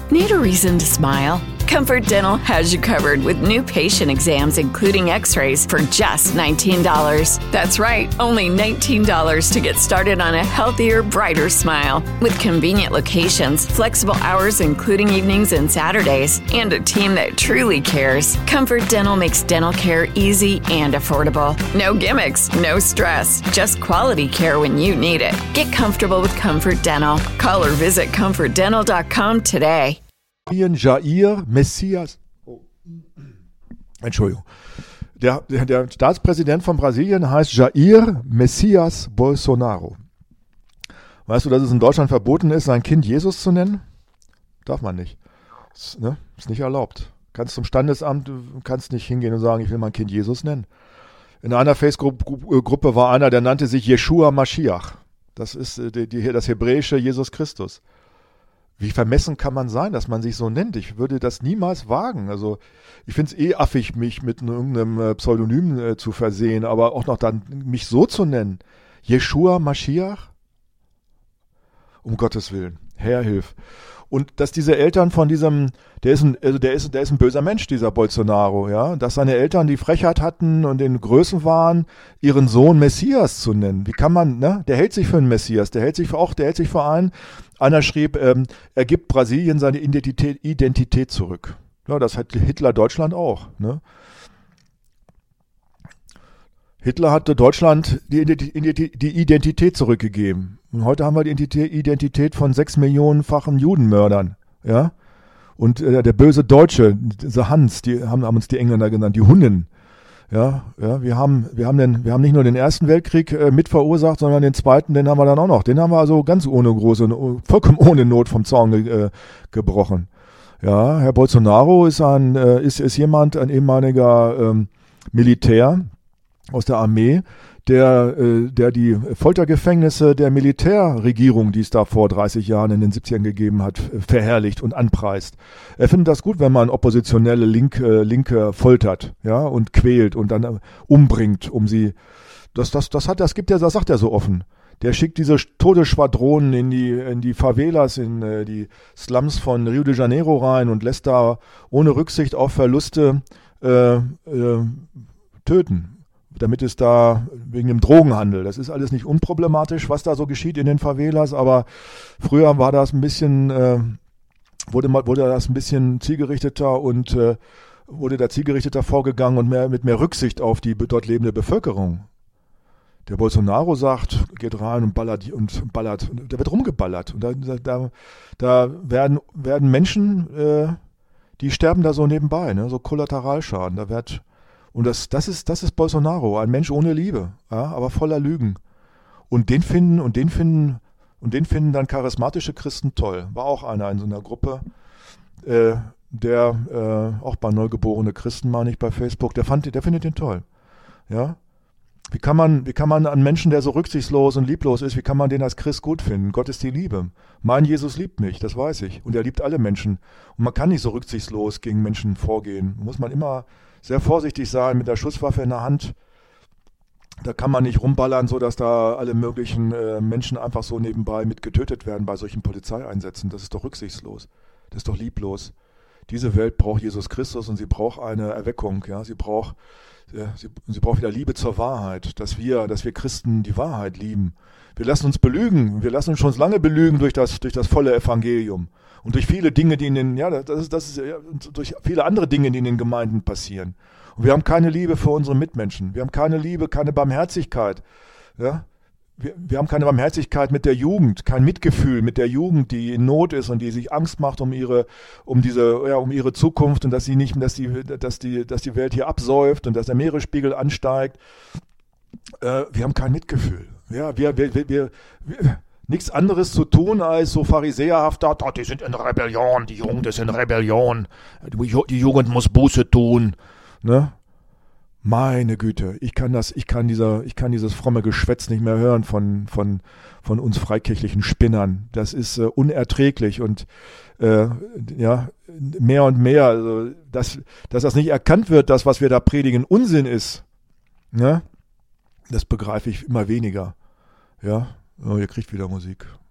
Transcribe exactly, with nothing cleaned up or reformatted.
Need a reason to smile? Comfort Dental has you covered with new patient exams, including x-rays, for just nineteen dollars. That's right, only nineteen dollars to get started on a healthier, brighter smile. With convenient locations, flexible hours including evenings and Saturdays, and a team that truly cares, Comfort Dental makes dental care easy and affordable. No gimmicks, no stress, just quality care when you need it. Get comfortable with Comfort Dental. Call or visit comfort dental dot com today. Jair Messias, oh. Entschuldigung, der, der, der Staatspräsident von Brasilien heißt Jair Messias Bolsonaro. Weißt du, dass es in Deutschland verboten ist, sein Kind Jesus zu nennen? Darf man nicht. Ist, ne? Ist nicht erlaubt. Kannst zum Standesamt, du kannst nicht hingehen und sagen, ich will mein Kind Jesus nennen. In einer Facebook-Gruppe war einer, der nannte sich Yeshua Mashiach. Das ist die, die, das hebräische Jesus Christus. Wie vermessen kann man sein, dass man sich so nennt? Ich würde das niemals wagen. Also ich finde es eh affig, mich mit irgendeinem Pseudonym äh, zu versehen, aber auch noch dann mich so zu nennen. Yeshua Mashiach? Um Gottes Willen. Herr, hilf. Und dass diese Eltern von diesem, der ist ein, also der ist, der ist ein böser Mensch, dieser Bolsonaro, ja, dass seine Eltern die Frechheit hatten und in Größen waren, ihren Sohn Messias zu nennen. Wie kann man, ne? Der hält sich für einen Messias, der hält sich für auch, der hält sich für einen. Einer schrieb, ähm, er gibt Brasilien seine Identität, Identität zurück. Ja, das hat Hitler Deutschland auch, ne? Hitler hatte Deutschland die Identität zurückgegeben. Und heute haben wir die Identität von sechs Millionenfachen Judenmördern. Ja? Und äh, der böse Deutsche, dieser Hans, die haben, haben uns die Engländer genannt, die Hunnen. Ja, ja, wir haben, wir haben den, wir haben nicht nur den Ersten Weltkrieg äh, mit verursacht, sondern den Zweiten, den haben wir dann auch noch. Den haben wir also ganz ohne große, vollkommen ohne Not vom Zaun ge, äh, gebrochen. Ja, Herr Bolsonaro ist ein, äh, ist, ist jemand, ein ehemaliger ähm, Militär aus der Armee, der, äh, der die Foltergefängnisse der Militärregierung, die es da vor dreißig Jahren in den siebzigern gegeben hat, verherrlicht und anpreist. Er findet das gut, wenn man oppositionelle Linke, Linke foltert, ja, und quält und dann äh, umbringt, um sie, das, das, das hat, das gibt er, das sagt er so offen. Der schickt diese Todesschwadronen in die, in die Favelas, in äh, die Slums von Rio de Janeiro rein und lässt da ohne Rücksicht auf Verluste äh, äh, töten. Damit es da wegen dem Drogenhandel, das ist alles nicht unproblematisch, was da so geschieht in den Favelas, aber früher war das ein bisschen, äh, wurde, wurde das ein bisschen zielgerichteter und äh, wurde da zielgerichteter vorgegangen und mehr, mit mehr Rücksicht auf die dort lebende Bevölkerung. Der Bolsonaro sagt, geht rein und ballert und ballert, der wird rumgeballert und da, da, da werden, werden Menschen, äh, die sterben da so nebenbei, ne, so Kollateralschaden, da wird. Und das, das ist, das ist Bolsonaro, ein Mensch ohne Liebe, ja, aber voller Lügen. Und den finden, und den finden, und den finden dann charismatische Christen toll. War auch einer in so einer Gruppe, äh, der, äh, auch bei Neugeborene Christen, meine ich, bei Facebook, der fand, der findet den toll. Ja. Wie kann man, wie kann man einen Menschen, der so rücksichtslos und lieblos ist, wie kann man den als Christ gut finden? Gott ist die Liebe. Mein Jesus liebt mich, das weiß ich. Und er liebt alle Menschen. Und man kann nicht so rücksichtslos gegen Menschen vorgehen. Da muss man immer sehr vorsichtig sein mit der Schusswaffe in der Hand. Da kann man nicht rumballern, so dass da alle möglichen äh, Menschen einfach so nebenbei mit getötet werden bei solchen Polizeieinsätzen. Das ist doch rücksichtslos. Das ist doch lieblos. Diese Welt braucht Jesus Christus und sie braucht eine Erweckung. Ja, sie braucht, äh, sie, sie braucht wieder Liebe zur Wahrheit, dass wir, dass wir Christen die Wahrheit lieben. Wir lassen uns belügen. Wir lassen uns schon lange belügen durch das, durch das volle Evangelium. Und durch viele Dinge, die in den, ja, das ist, das ist, ja, durch viele andere Dinge, die in den Gemeinden passieren. Und wir haben keine Liebe für unsere Mitmenschen. Wir haben keine Liebe, keine Barmherzigkeit. Ja? Wir, wir haben keine Barmherzigkeit mit der Jugend, kein Mitgefühl mit der Jugend, die in Not ist und die sich Angst macht um ihre, um diese, ja, um ihre Zukunft und dass sie nicht, dass die, dass die, dass die Welt hier absäuft und dass der Meeresspiegel ansteigt. Äh, wir haben kein Mitgefühl. Ja, wir, wir, wir, wir, wir nichts anderes zu tun, als so pharisäerhaft da, oh, die sind in Rebellion, die Jugend ist in Rebellion, die Jugend muss Buße tun, ne? Meine Güte, ich kann das, ich kann dieser, ich kann dieses fromme Geschwätz nicht mehr hören von, von, von uns freikirchlichen Spinnern. Das ist äh, unerträglich und, äh, ja, mehr und mehr, also, dass, dass das nicht erkannt wird, das, was wir da predigen, Unsinn ist, ne? Das begreife ich immer weniger, ja. Oh, ihr kriegt wieder Musik.